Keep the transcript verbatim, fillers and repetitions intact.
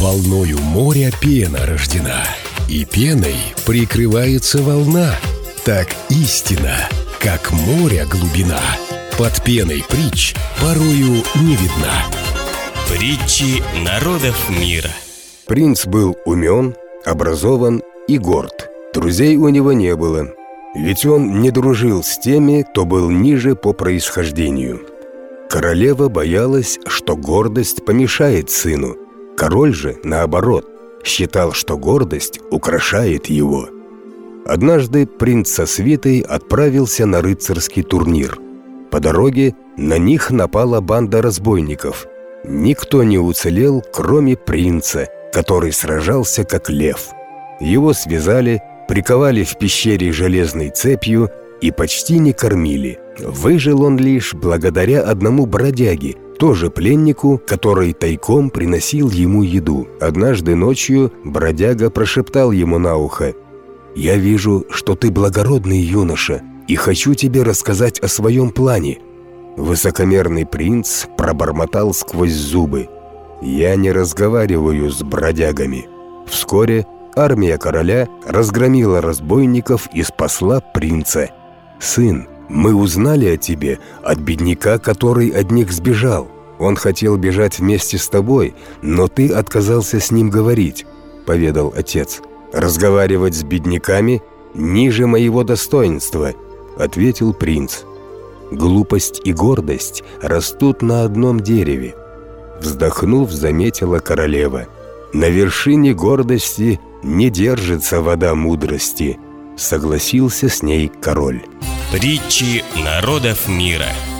Волною моря пена рождена, и пеной прикрывается волна. Так истина, как море глубина, под пеной притч порою не видна. Притчи народов мира. Принц был умен, образован и горд. Друзей у него не было, ведь он не дружил с теми, кто был ниже по происхождению. Королева боялась, что гордость помешает сыну. Король же, наоборот, считал, что гордость украшает его. Однажды принц со свитой отправился на рыцарский турнир. По дороге на них напала банда разбойников. Никто не уцелел, кроме принца, который сражался как лев. Его связали, приковали в пещере железной цепью и почти не кормили. Выжил он лишь благодаря одному бродяге, тоже пленнику, который тайком приносил ему еду. Однажды ночью бродяга прошептал ему на ухо: «Я вижу, что ты благородный юноша, и хочу тебе рассказать о своем плане». Высокомерный принц пробормотал сквозь зубы: «Я не разговариваю с бродягами». Вскоре армия короля разгромила разбойников и спасла принца. «Сын, мы узнали о тебе от бедняка, который от них сбежал. Он хотел бежать вместе с тобой, но ты отказался с ним говорить», — поведал отец. «Разговаривать с бедняками ниже моего достоинства», — ответил принц. «Глупость и гордость растут на одном дереве», — вздохнув, заметила королева. «На вершине гордости не держится вода мудрости», — согласился с ней король. Притчи народов мира.